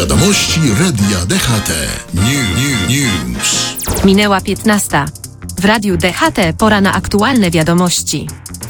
Wiadomości Radia DHT. News. Minęła 15. W Radiu DHT pora na aktualne wiadomości.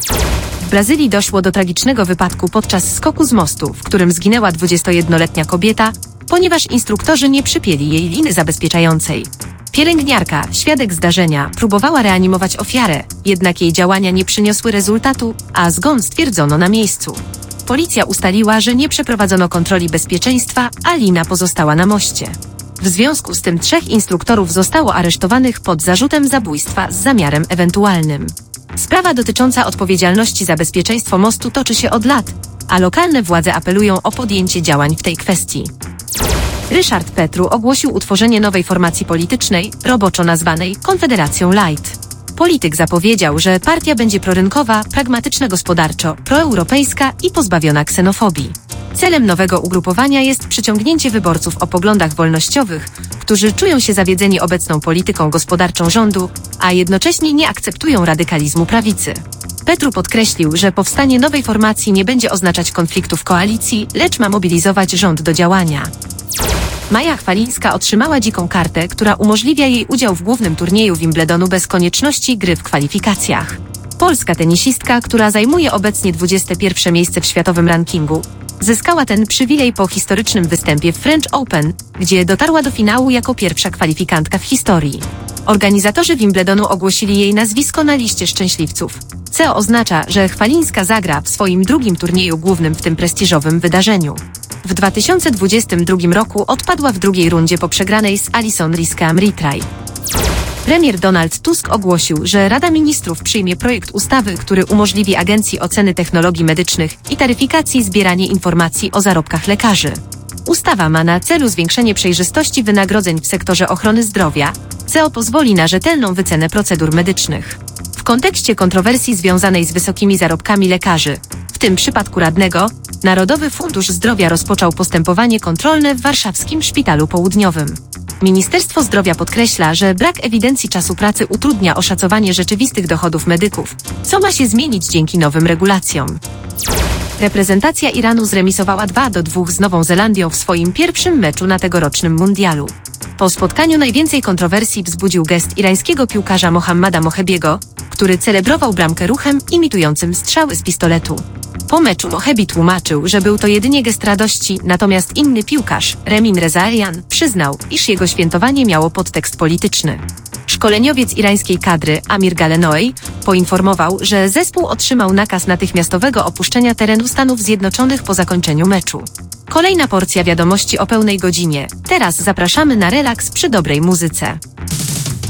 W Brazylii doszło do tragicznego wypadku podczas skoku z mostu, w którym zginęła 21-letnia kobieta, ponieważ instruktorzy nie przypięli jej liny zabezpieczającej. Pielęgniarka, świadek zdarzenia, próbowała reanimować ofiarę, jednak jej działania nie przyniosły rezultatu, a zgon stwierdzono na miejscu. Policja ustaliła, że nie przeprowadzono kontroli bezpieczeństwa, a lina pozostała na moście. W związku z tym 3 instruktorów zostało aresztowanych pod zarzutem zabójstwa z zamiarem ewentualnym. Sprawa dotycząca odpowiedzialności za bezpieczeństwo mostu toczy się od lat, a lokalne władze apelują o podjęcie działań w tej kwestii. Ryszard Petru ogłosił utworzenie nowej formacji politycznej, roboczo nazwanej Konfederacją Light. Polityk zapowiedział, że partia będzie prorynkowa, pragmatyczna gospodarczo, proeuropejska i pozbawiona ksenofobii. Celem nowego ugrupowania jest przyciągnięcie wyborców o poglądach wolnościowych, którzy czują się zawiedzeni obecną polityką gospodarczą rządu, a jednocześnie nie akceptują radykalizmu prawicy. Petru podkreślił, że powstanie nowej formacji nie będzie oznaczać konfliktu w koalicji, lecz ma mobilizować rząd do działania. Maja Chwalińska otrzymała dziką kartę, która umożliwia jej udział w głównym turnieju Wimbledonu bez konieczności gry w kwalifikacjach. Polska tenisistka, która zajmuje obecnie 21. miejsce w światowym rankingu, zyskała ten przywilej po historycznym występie w French Open, gdzie dotarła do finału jako pierwsza kwalifikantka w historii. Organizatorzy Wimbledonu ogłosili jej nazwisko na liście szczęśliwców, co oznacza, że Chwalińska zagra w swoim drugim turnieju głównym w tym prestiżowym wydarzeniu. W 2022 roku odpadła w drugiej rundzie po przegranej z Alison Risky-Amritraj. Premier Donald Tusk ogłosił, że Rada Ministrów przyjmie projekt ustawy, który umożliwi Agencji Oceny Technologii Medycznych i Taryfikacji zbieranie informacji o zarobkach lekarzy. Ustawa ma na celu zwiększenie przejrzystości wynagrodzeń w sektorze ochrony zdrowia, co pozwoli na rzetelną wycenę procedur medycznych. W kontekście kontrowersji związanej z wysokimi zarobkami lekarzy, w tym przypadku radnego, Narodowy Fundusz Zdrowia rozpoczął postępowanie kontrolne w warszawskim Szpitalu Południowym. Ministerstwo Zdrowia podkreśla, że brak ewidencji czasu pracy utrudnia oszacowanie rzeczywistych dochodów medyków, co ma się zmienić dzięki nowym regulacjom. Reprezentacja Iranu zremisowała 2-2 z Nową Zelandią w swoim pierwszym meczu na tegorocznym mundialu. Po spotkaniu najwięcej kontrowersji wzbudził gest irańskiego piłkarza Mohammada Mohebiego, który celebrował bramkę ruchem imitującym strzały z pistoletu. Po meczu Mohebi tłumaczył, że był to jedynie gest radości, natomiast inny piłkarz, Remin Rezaian, przyznał, iż jego świętowanie miało podtekst polityczny. Szkoleniowiec irańskiej kadry Amir Galenoei poinformował, że zespół otrzymał nakaz natychmiastowego opuszczenia terenu Stanów Zjednoczonych po zakończeniu meczu. Kolejna porcja wiadomości o pełnej godzinie. Teraz zapraszamy na relaks przy dobrej muzyce.